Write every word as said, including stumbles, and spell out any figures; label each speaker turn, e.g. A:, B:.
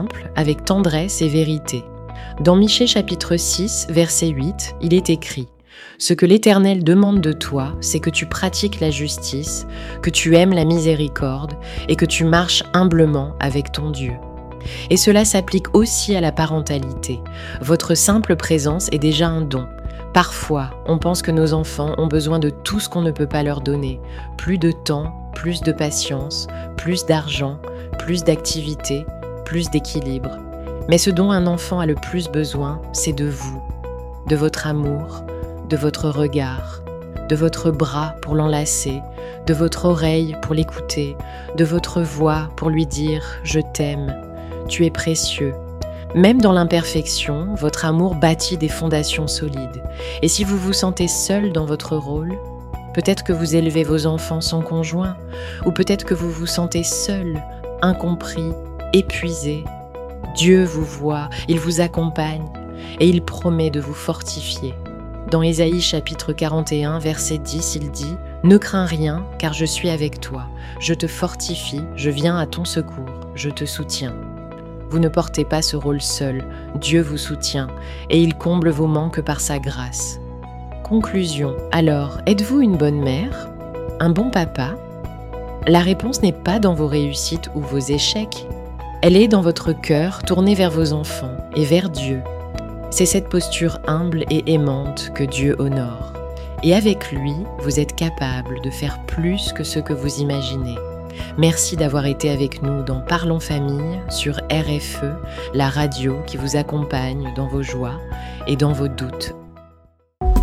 A: simple, avec tendresse et vérité. Dans Michée chapitre six, verset huit, il est écrit « Ce que l'Éternel demande de toi, c'est que tu pratiques la justice, que tu aimes la miséricorde et que tu marches humblement avec ton Dieu. » Et cela s'applique aussi à la parentalité. Votre simple présence est déjà un don. Parfois, on pense que nos enfants ont besoin de tout ce qu'on ne peut pas leur donner. Plus de temps, plus de patience, plus d'argent, plus d'activité, plus d'équilibre. Mais ce dont un enfant a le plus besoin, c'est de vous, de votre amour, de votre regard, de votre bras pour l'enlacer, de votre oreille pour l'écouter, de votre voix pour lui dire « je t'aime ». Tu es précieux. Même dans l'imperfection, votre amour bâtit des fondations solides. Et si vous vous sentez seul dans votre rôle, peut-être que vous élevez vos enfants sans conjoint, ou peut-être que vous vous sentez seul, incompris, épuisé. Dieu vous voit, il vous accompagne, et il promet de vous fortifier. Dans Ésaïe chapitre quarante et un, verset dix, il dit « Ne crains rien, car je suis avec toi. Je te fortifie, je viens à ton secours, je te soutiens. » Vous ne portez pas ce rôle seul, Dieu vous soutient et il comble vos manques par sa grâce. Conclusion, alors, êtes-vous une bonne mère? Un bon papa? La réponse n'est pas dans vos réussites ou vos échecs, elle est dans votre cœur tourné vers vos enfants et vers Dieu. C'est cette posture humble et aimante que Dieu honore. Et avec lui, vous êtes capable de faire plus que ce que vous imaginez. Merci d'avoir été avec nous dans Parlons Famille sur R F E, la radio qui vous accompagne dans vos joies et dans vos doutes.